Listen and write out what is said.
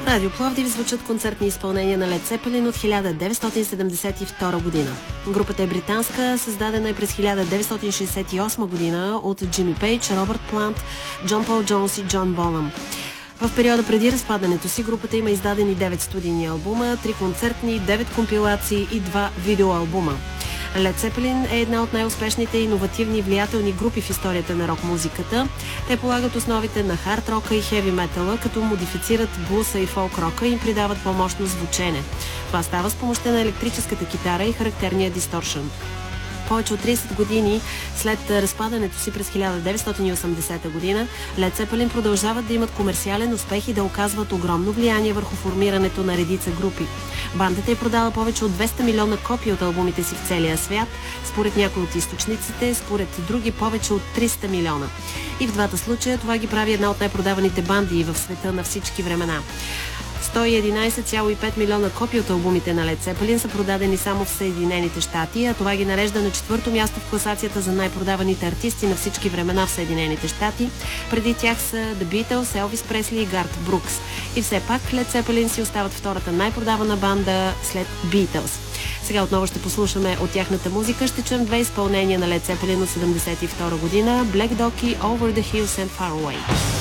Радио Пловдив звучат концертни изпълнения на Led Zeppelin от 1972 година. Групата е британска, създадена е през 1968 година от Джими Пейдж, Робърт Плант, Джон Пол Джонс и Джон Бонъм. В периода преди разпадането си групата има издадени 9 студийни албума, 3 концертни, 9 компилации и 2 видеоалбума. Led Zeppelin е една от най-успешните, иновативни и влиятелни групи в историята на рок-музиката. Те полагат основите на хард-рока и хеви-метала, като модифицират блуса и фолк-рока и им придават по-мощно звучене. Това става с помощта на електрическата китара и характерния дисторшън. Повече от 30 години след разпадането си през 1980 година, Led Zeppelin продължават да имат комерциален успех и да оказват огромно влияние върху формирането на редица групи. Бандата е продала повече от 200 милиона копии от албумите си в целия свят, според някои от източниците, според други повече от 300 милиона. И в двата случая това ги прави една от най-продаваните банди в света на всички времена. 111,5 милиона копии от албумите на Led Zeppelin са продадени само в Съединените щати, а това ги нарежда на 4-то място в класацията за най-продаваните артисти на всички времена в Съединените щати. Преди тях са The Beatles, Елвис Пресли и Гарт Брукс. И все пак Led Zeppelin си остават втората най-продавана банда след Beatles. Сега отново ще послушаме от тяхната музика. Ще чуем две изпълнения на Led Zeppelin от 1972 година: Black Dog и Over the Hills and Far Away.